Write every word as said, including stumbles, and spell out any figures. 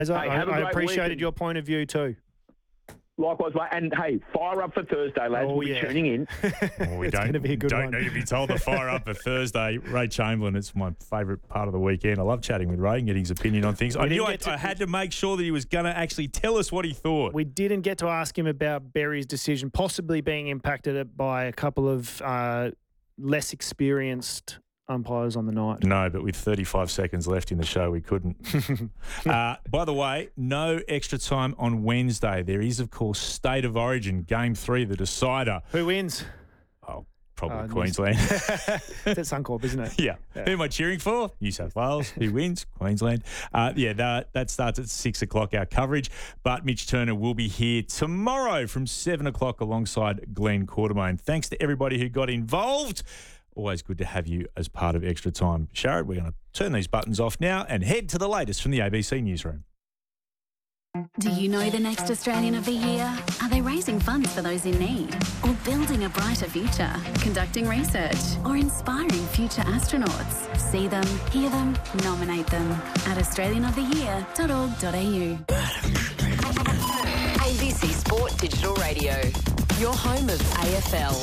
Hey, I, have a I great appreciated week. your point of view too. Likewise, mate. And, hey, fire up for Thursday, lads. Oh, we'll be yeah. tuning in. Well, we It's don't, gonna be a good don't one. need to be told to fire up for Thursday. Ray Chamberlain, it's my favourite part of the weekend. I love chatting with Ray and getting his opinion on things. I didn't knew I, get to- I had to make sure that he was going to actually tell us what he thought. We didn't get to ask him about Berry's decision, possibly being impacted by a couple of uh, less experienced umpires on the night. No, but with thirty-five seconds left in the show, we couldn't. uh, by the way, no extra time on Wednesday. There is, of course, State of Origin, Game three, the decider. Who wins? Oh, probably Uh, Queensland. It's at Suncorp, isn't it? Yeah. Who am I cheering for? New South Wales. Who wins? Queensland. Uh, yeah, that, that starts at six o'clock, our coverage. But Mitch Turner will be here tomorrow from seven o'clock alongside Glenn Quartermain. Thanks to everybody who got involved. Always good to have you as part of Extra Time. Sharad, we're going to turn these buttons off now and head to the latest from the A B C Newsroom. Do you know the next Australian of the Year? Are they raising funds for those in need? Or building a brighter future? Conducting research? Or inspiring future astronauts? See them, hear them, nominate them at australian of the year dot org dot a u. A B C Sport Digital Radio, your home of A F L.